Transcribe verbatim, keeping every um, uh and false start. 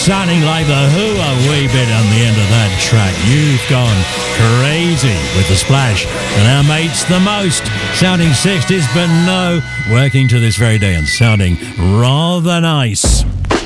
sounding like the Who a wee bit on the end of that track. You've gone crazy with the Splash. And our mates The Most, sounding sixties, but no, working to this very day and sounding rather nice.